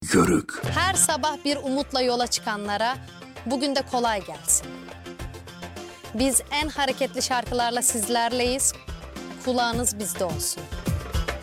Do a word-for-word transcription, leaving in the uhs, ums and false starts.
Yörük. Her sabah bir umutla yola çıkanlara bugün de kolay gelsin. Biz en hareketli şarkılarla sizlerleyiz. Kulağınız bizde olsun.